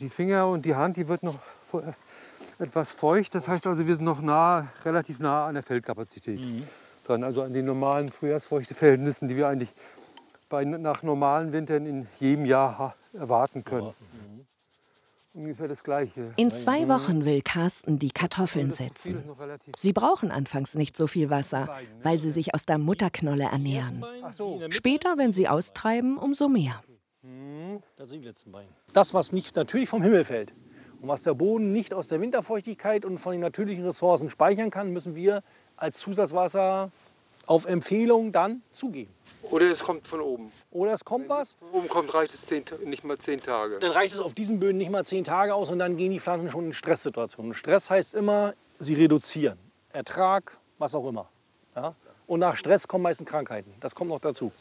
Die Finger und die Hand, die wird noch etwas feucht. Das heißt also, wir sind noch relativ nah an der Feldkapazität dran. Also an den normalen Frühjahrsfeuchteverhältnissen, die wir eigentlich nach normalen Wintern in jedem Jahr erwarten können. Ungefähr das Gleiche. In 2 Wochen will Carsten die Kartoffeln setzen. Sie brauchen anfangs nicht so viel Wasser, weil sie sich aus der Mutterknolle ernähren. Später, wenn sie austreiben, umso mehr. Das, was nicht natürlich vom Himmel fällt und was der Boden nicht aus der Winterfeuchtigkeit und von den natürlichen Ressourcen speichern kann, müssen wir als Zusatzwasser auf Empfehlung dann zugeben. Oder es kommt von oben. Oder es kommt was. Von oben kommt, reicht es nicht mal 10 Tage. Dann reicht es auf diesen Böden nicht mal 10 Tage aus und dann gehen die Pflanzen schon in Stresssituationen. Stress heißt immer, sie reduzieren. Ertrag, was auch immer. Ja? Und nach Stress kommen meistens Krankheiten. Das kommt noch dazu.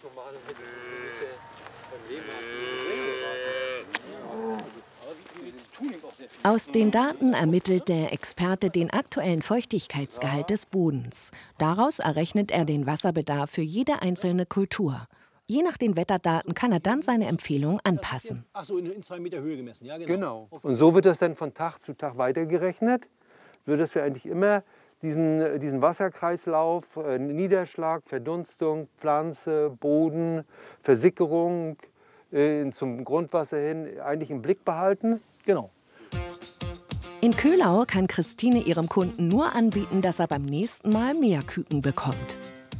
Aus den Daten ermittelt der Experte den aktuellen Feuchtigkeitsgehalt des Bodens. Daraus errechnet er den Wasserbedarf für jede einzelne Kultur. Je nach den Wetterdaten kann er dann seine Empfehlung anpassen. Ach so, in 2 Meter Höhe gemessen, ja Genau. Und so wird das dann von Tag zu Tag weitergerechnet, sodass wir eigentlich immer diesen Wasserkreislauf, Niederschlag, Verdunstung, Pflanze, Boden, Versickerung zum Grundwasser hin eigentlich im Blick behalten. Genau. In Köhlau kann Christine ihrem Kunden nur anbieten, dass er beim nächsten Mal mehr Küken bekommt.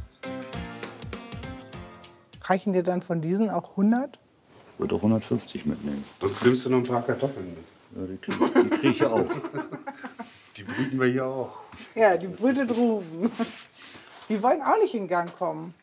Reichen dir dann von diesen auch 100? Ich würde auch 150 mitnehmen. Sonst nimmst du noch ein paar Kartoffeln mit. Ja, die krieg ich ja auch. Die brüten wir hier auch. Ja, die Brüte drüben. Die wollen auch nicht in Gang kommen.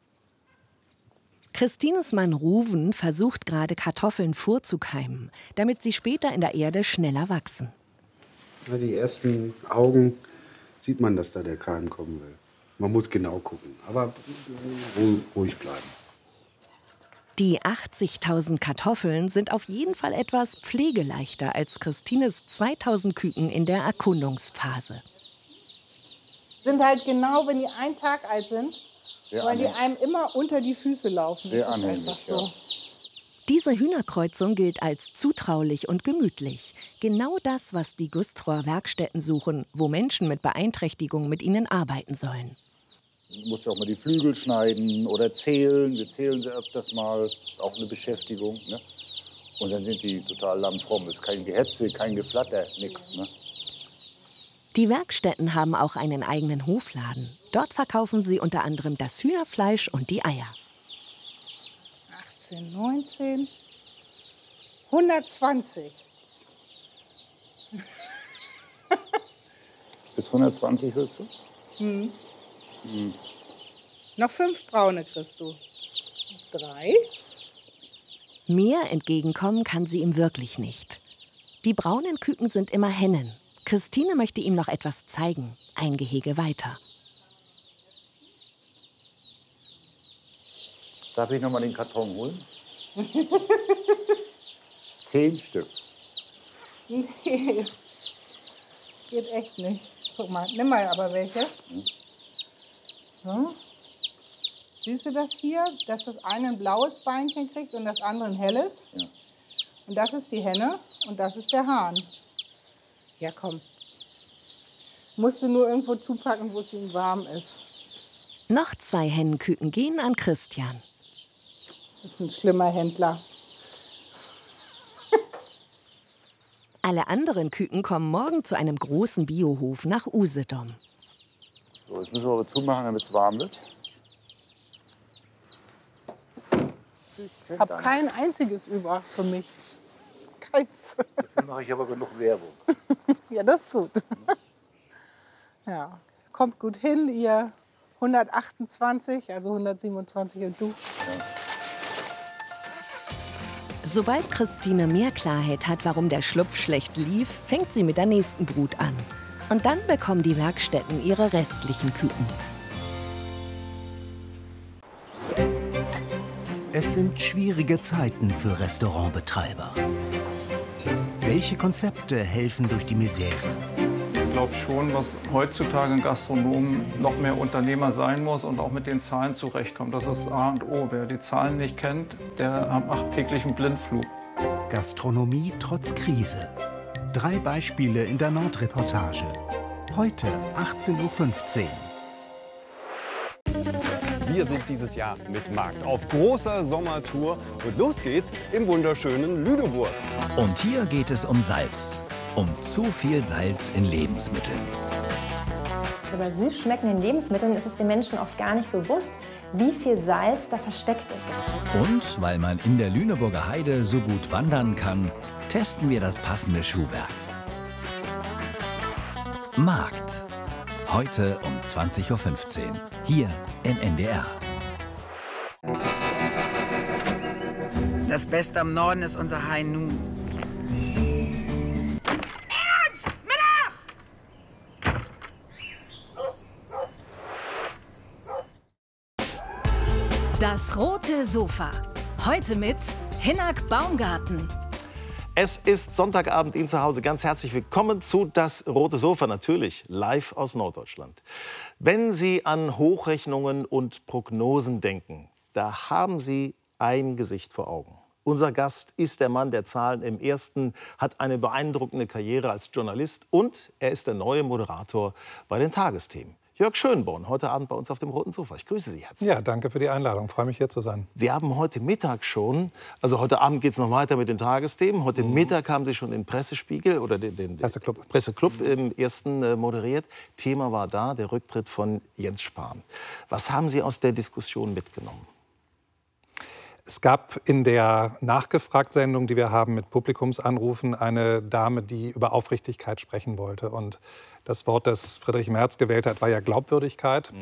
Christines Mann Ruven versucht gerade, Kartoffeln vorzukeimen, damit sie später in der Erde schneller wachsen. Ja, die ersten Augen sieht man, dass da der Keim kommen will. Man muss genau gucken, aber ruhig bleiben. Die 80.000 Kartoffeln sind auf jeden Fall etwas pflegeleichter als Christines 2.000 Küken in der Erkundungsphase. Sind halt genau, wenn die 1 Tag alt sind, Sehr wollen die anhänglich. einem immer unter die Füße laufen. Sehr das ist anhänglich, einfach so. ja. Diese Hühnerkreuzung gilt als zutraulich und gemütlich. Genau das, was die Güstrower Werkstätten suchen, wo Menschen mit Beeinträchtigungen mit ihnen arbeiten sollen. Du musst ja auch mal die Flügel schneiden oder zählen. Wir zählen sie öfters mal, auch eine Beschäftigung. Ne? Und dann sind die total lammfromm. Es ist kein Gehetze, kein Geflatter, nichts. Ne? Die Werkstätten haben auch einen eigenen Hofladen. Dort verkaufen sie unter anderem das Hühnerfleisch und die Eier. 18, 19, 120. Bis 120 willst du? Noch 5 braune kriegst du. 3. Mehr entgegenkommen kann sie ihm wirklich nicht. Die braunen Küken sind immer Hennen. Christine möchte ihm noch etwas zeigen, ein Gehege weiter. Darf ich noch mal den Karton holen? 10 Stück. Nee, geht echt nicht. Guck mal, nimm mal aber welche. So. Siehst du das hier, dass das eine ein blaues Beinchen kriegt und das andere ein helles? Ja. Und das ist die Henne und das ist der Hahn. Ja, komm. Musst du nur irgendwo zupacken, wo es ihm warm ist. Noch 2 Hennenküken gehen an Christian. Das ist ein schlimmer Händler. Alle anderen Küken kommen morgen zu einem großen Biohof nach Usedom. So, jetzt müssen wir aber zumachen, damit es warm wird. Ich habe kein einziges über für mich. Keins. Dann mache ich aber genug Werbung. Ja, das ist gut. Ja, kommt gut hin, ihr 128, also 127 und du. Sobald Christine mehr Klarheit hat, warum der Schlupf schlecht lief, fängt sie mit der nächsten Brut an. Und dann bekommen die Werkstätten ihre restlichen Küken. Es sind schwierige Zeiten für Restaurantbetreiber. Welche Konzepte helfen durch die Misere? Ich glaube schon, dass heutzutage ein Gastronom noch mehr Unternehmer sein muss und auch mit den Zahlen zurechtkommt. Das ist A und O. Wer die Zahlen nicht kennt, der macht täglich einen Blindflug. Gastronomie trotz Krise. 3 Beispiele in der Nordreportage. Heute 18:15 Uhr. Wir sind dieses Jahr mit Markt auf großer Sommertour und los geht's im wunderschönen Lüneburg. Und hier geht es um Salz. Um zu viel Salz in Lebensmitteln. Bei süß schmeckenden Lebensmitteln ist es den Menschen oft gar nicht bewusst, wie viel Salz da versteckt ist. Und weil man in der Lüneburger Heide so gut wandern kann, testen wir das passende Schuhwerk. Markt. Heute um 20:15 Uhr. Hier im NDR. Das Beste am Norden ist unser High Noon. Das rote Sofa. Heute mit Hinnerk Baumgarten. Es ist Sonntagabend, Ihnen zu Hause. Ganz herzlich willkommen zu Das rote Sofa, natürlich live aus Norddeutschland. Wenn Sie an Hochrechnungen und Prognosen denken, da haben Sie ein Gesicht vor Augen. Unser Gast ist der Mann der Zahlen im Ersten, hat eine beeindruckende Karriere als Journalist und er ist der neue Moderator bei den Tagesthemen. Jörg Schönborn, heute Abend bei uns auf dem roten Sofa. Ich grüße Sie herzlich. Ja, danke für die Einladung. Ich freue mich, hier zu sein. Sie haben heute Mittag schon, also heute Abend geht es noch weiter mit den Tagesthemen. Heute Mittag haben Sie schon den Pressespiegel oder den Presseclub im Ersten moderiert. Thema war da der Rücktritt von Jens Spahn. Was haben Sie aus der Diskussion mitgenommen? Es gab in der Nachgefragt-Sendung, die wir haben mit Publikumsanrufen, eine Dame, die über Aufrichtigkeit sprechen wollte. Und das Wort, das Friedrich Merz gewählt hat, war ja Glaubwürdigkeit.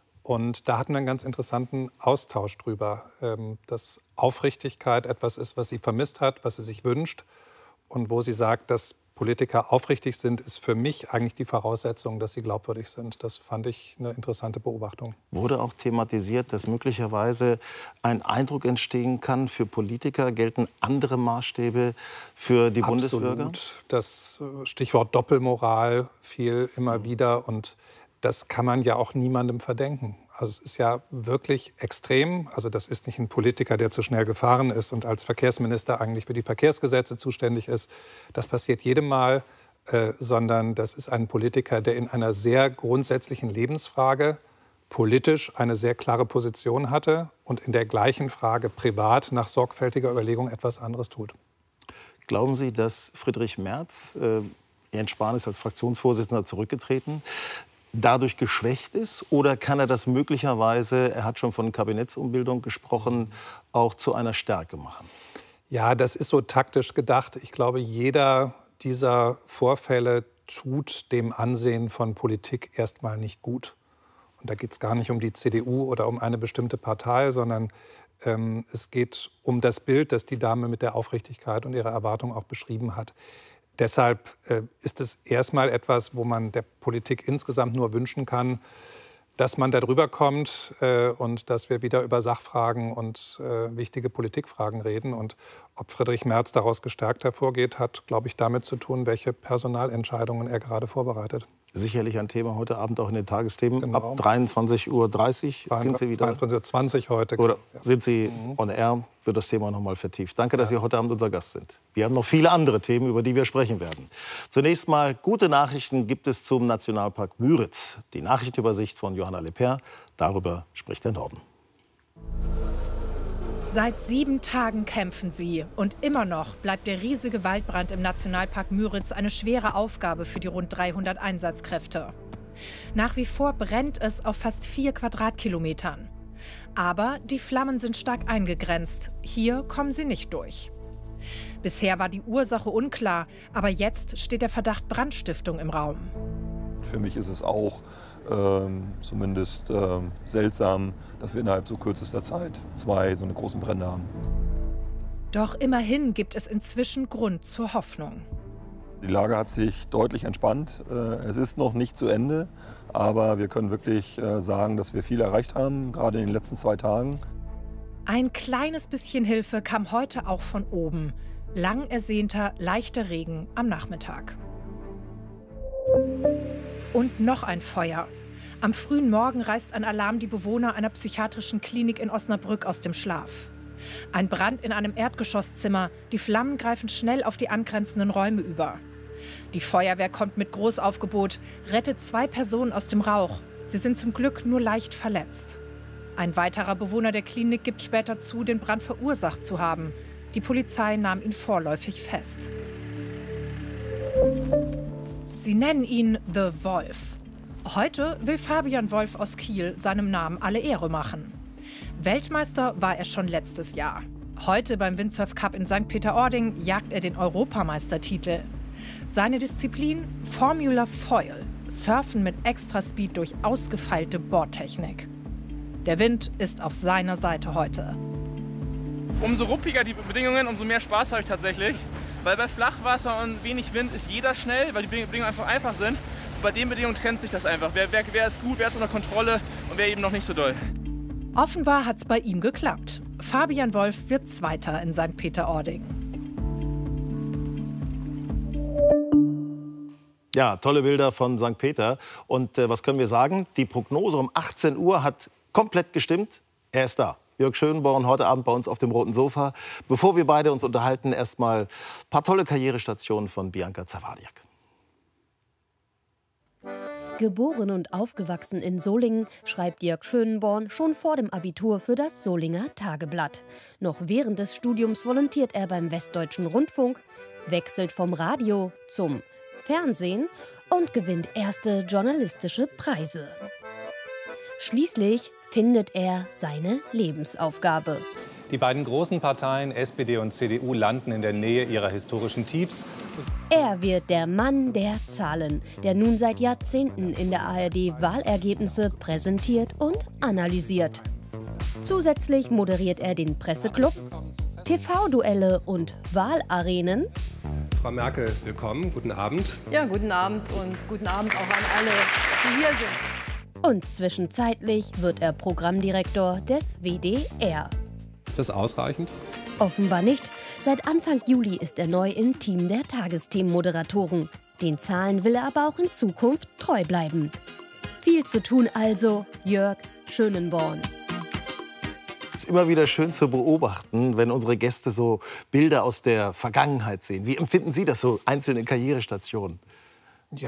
Und da hatten wir einen ganz interessanten Austausch drüber, dass Aufrichtigkeit etwas ist, was sie vermisst hat, was sie sich wünscht. Und wo sie sagt, dass Politiker aufrichtig sind, ist für mich eigentlich die Voraussetzung, dass sie glaubwürdig sind. Das fand ich eine interessante Beobachtung. Wurde auch thematisiert, dass möglicherweise ein Eindruck entstehen kann, für Politiker gelten andere Maßstäbe für die Bundesbürger? Absolut. Das Stichwort Doppelmoral fiel immer wieder und das kann man ja auch niemandem verdenken. Also es ist ja wirklich extrem. Also das ist nicht ein Politiker, der zu schnell gefahren ist und als Verkehrsminister eigentlich für die Verkehrsgesetze zuständig ist. Das passiert jedem Mal, sondern das ist ein Politiker, der in einer sehr grundsätzlichen Lebensfrage politisch eine sehr klare Position hatte und in der gleichen Frage privat nach sorgfältiger Überlegung etwas anderes tut. Glauben Sie, dass Friedrich Merz, Jens Spahn ist als Fraktionsvorsitzender zurückgetreten, dadurch geschwächt ist? Oder kann er das möglicherweise, er hat schon von Kabinettsumbildung gesprochen, auch zu einer Stärke machen? Ja, das ist so taktisch gedacht. Ich glaube, jeder dieser Vorfälle tut dem Ansehen von Politik erstmal nicht gut. Und da geht es gar nicht um die CDU oder um eine bestimmte Partei, sondern es geht um das Bild, das die Dame mit der Aufrichtigkeit und ihrer Erwartung auch beschrieben hat. Deshalb ist es erstmal etwas, wo man der Politik insgesamt nur wünschen kann, dass man da drüber kommt und dass wir wieder über Sachfragen und wichtige Politikfragen reden. Und ob Friedrich Merz daraus gestärkt hervorgeht, hat, glaube ich, damit zu tun, welche Personalentscheidungen er gerade vorbereitet. Sicherlich ein Thema heute Abend auch in den Tagesthemen. Genau. Ab 23:30 Uhr sind Sie wieder. 22:20 Uhr heute. Oder sind Sie on air, wird das Thema noch mal vertieft. Danke, dass Sie heute Abend unser Gast sind. Wir haben noch viele andere Themen, über die wir sprechen werden. Zunächst mal gute Nachrichten gibt es zum Nationalpark Müritz. Die Nachrichtenübersicht von Johanna Leper. Darüber spricht der Norden. Seit 7 Tagen kämpfen sie. Und immer noch bleibt der riesige Waldbrand im Nationalpark Müritz eine schwere Aufgabe für die rund 300 Einsatzkräfte. Nach wie vor brennt es auf fast 4 Quadratkilometern. Aber die Flammen sind stark eingegrenzt. Hier kommen sie nicht durch. Bisher war die Ursache unklar, aber jetzt steht der Verdacht Brandstiftung im Raum. Für mich ist es auch zumindest seltsam, dass wir innerhalb so kürzester Zeit 2 so eine großen Brände haben. Doch immerhin gibt es inzwischen Grund zur Hoffnung. Die Lage hat sich deutlich entspannt. Es ist noch nicht zu Ende, aber wir können wirklich sagen, dass wir viel erreicht haben, gerade in den letzten 2 Tagen. Ein kleines bisschen Hilfe kam heute auch von oben. Lang ersehnter, leichter Regen am Nachmittag. Und noch ein Feuer. Am frühen Morgen reißt ein Alarm die Bewohner einer psychiatrischen Klinik in Osnabrück aus dem Schlaf. Ein Brand in einem Erdgeschosszimmer. Die Flammen greifen schnell auf die angrenzenden Räume über. Die Feuerwehr kommt mit Großaufgebot, rettet 2 Personen aus dem Rauch. Sie sind zum Glück nur leicht verletzt. Ein weiterer Bewohner der Klinik gibt später zu, den Brand verursacht zu haben. Die Polizei nahm ihn vorläufig fest. Sie nennen ihn The Wolf. Heute will Fabian Wolf aus Kiel seinem Namen alle Ehre machen. Weltmeister war er schon letztes Jahr. Heute beim Windsurf Cup in St. Peter-Ording jagt er den Europameistertitel. Seine Disziplin? Formula Foil. Surfen mit Extraspeed durch ausgefeilte Bordtechnik. Der Wind ist auf seiner Seite heute. Umso ruppiger die Bedingungen, umso mehr Spaß habe ich tatsächlich. Weil bei Flachwasser und wenig Wind ist jeder schnell, weil die Bedingungen einfach sind. Bei den Bedingungen trennt sich das einfach. Wer ist gut, wer ist unter Kontrolle und wer eben noch nicht so doll. Offenbar hat es bei ihm geklappt. Fabian Wolf wird Zweiter in St. Peter-Ording. Ja, tolle Bilder von St. Peter. Und was können wir sagen? Die Prognose um 18 Uhr hat komplett gestimmt. Er ist da. Jörg Schönborn, heute Abend bei uns auf dem roten Sofa. Bevor wir beide uns unterhalten, erstmal ein paar tolle Karrierestationen von Bianca Zawadiak. Geboren und aufgewachsen in Solingen, schreibt Jörg Schönborn schon vor dem Abitur für das Solinger Tageblatt. Noch während des Studiums volontiert er beim Westdeutschen Rundfunk, wechselt vom Radio zum Fernsehen und gewinnt erste journalistische Preise. Schließlich findet er seine Lebensaufgabe. Die beiden großen Parteien SPD und CDU landen in der Nähe ihrer historischen Tiefs. Er wird der Mann der Zahlen, der nun seit Jahrzehnten in der ARD Wahlergebnisse präsentiert und analysiert. Zusätzlich moderiert er den Presseclub, TV-Duelle und Wahlarenen. Frau Merkel, willkommen, guten Abend. Ja, guten Abend und guten Abend auch an alle, die hier sind. Und zwischenzeitlich wird er Programmdirektor des WDR. Ist das ausreichend? Offenbar nicht. Seit Anfang Juli ist er neu im Team der Tagesthemenmoderatoren. Den Zahlen will er aber auch in Zukunft treu bleiben. Viel zu tun also, Jörg Schönborn. Es ist immer wieder schön zu beobachten, wenn unsere Gäste so Bilder aus der Vergangenheit sehen. Wie empfinden Sie das, so einzelne Karrierestationen?